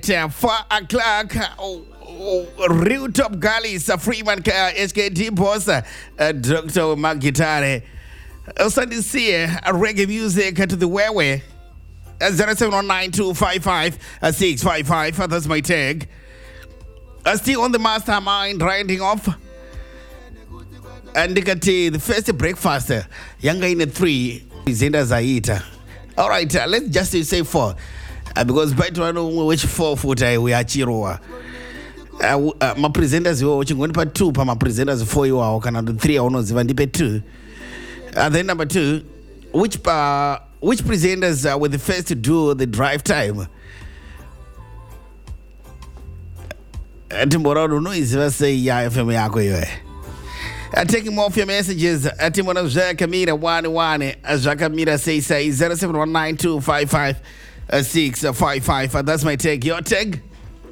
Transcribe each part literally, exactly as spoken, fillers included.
uh, four o'clock. Oh, oh, Real Top Girlies, uh, Freeman, uh, H K D Boss, uh, uh, Doctor Magitare. Also, this year, uh, reggae music uh, to the Wewe. Uh, zero seven one nine two five five six five five. Uh, that's my tag. Uh, still on the mastermind, riding off. And the first breakfast, uh, younger in the three, Zinda Zaita. All right, uh, let's just say four. Uh, because by to know which four foot uh, we are Chiroa. Uh, uh, my presenters were watching one part two, my presenters four you are, can do three or no, even depend two. And uh, then number two, which uh, which presenters uh, were the first to do the drive time? And tomorrow, don't know is just say, yeah, if I'm uh, taking more of your messages. At Timona Jakamira one one, Jakamira say say zero seven one nine two five five six five five. That's my tag. Your tag.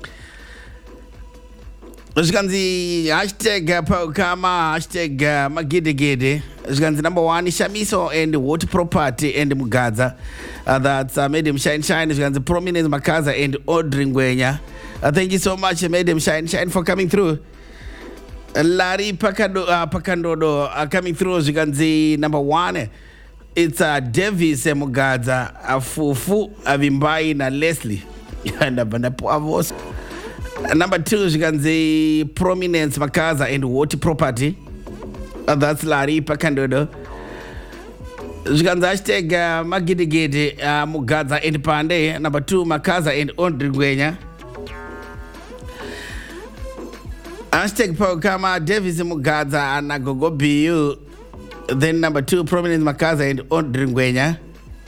Usganzi hashtag Paukama, hashtag Magidegede. Usganzi number one is Shamiso and Water Property and Mugaza. Uh, that's uh, made him shine shine. Usganzi Prominence Makaza and Ordering Gwenya. Uh, thank you so much, made him shine shine for coming through. Larry Pakando, uh, Pakandodo uh, coming through. As you can see, number one, it's uh, Davis Mugaza, uh, Fufu, Avimbai, na Leslie. And uh, number two, as you can see, Prominence Makaza and Water Property. Uh, that's Larry Pakandodo. As you can see, hashtag uh, Magidigede uh, Mugaza and Pande. Number two, Makaza and Ondrigwenya. Hashtag Paukama, Davis Mugaza, and Nagogo B U. Then number two, Prominence Makaza and Ondringwenya.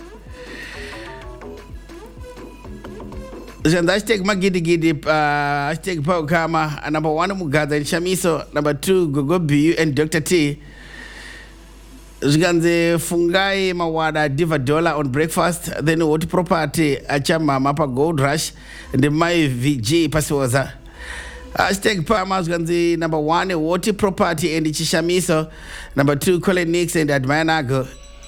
Hashtag Magidi, uh, hashtag Paukama, and number one, Mugaza and Shamiso. Number two, Gogo B U and Doctor T. Zganze Fungai Mawada Diva Dollar on breakfast. Then what property, Achama Mapa Gold Rush, and the My V G Paswaza. Hashtag Palmas Ganzi, number one, Water Property and Chishamiso. Number two, Colin Nix and Admanago.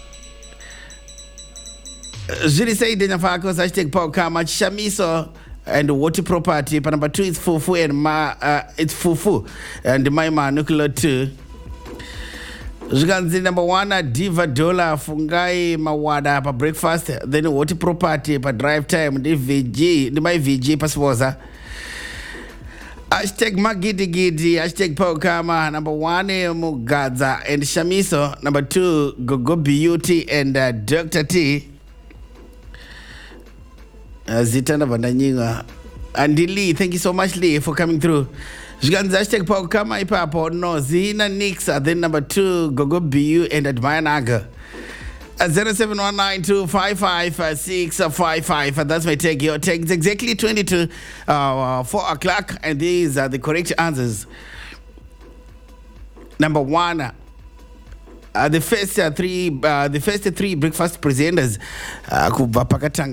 Julie say Denafakos, hashtag Paul Kama, Chishamiso and Water Property. But number two is Fufu and Ma, uh, it's Fufu and Maima Nuclear two. Ganzi, number one, Diva Dollar, Fungai Mawada, for breakfast. Then Water Property, for drive time, the V G, the My V G Paswaza. Hashtag Magidi Gidi, hashtag Paukama, number one, Mugaza and Shamiso, number two, Gogo Beauty and uh, Doctor T. Uh, Zitana Vandanyinga. And Lee, thank you so much, Lee, for coming through. Zganza hashtag Paukama, Ipapo, no, Zina Nixa, then number two, Gogo B U and Admire Naga. zero seven one nine two five five six five five. That's my take. Your take is exactly twenty-two, uh, four o'clock, and these are the correct answers. Number one, uh, the first uh, three, uh, the first three breakfast presenters, uh,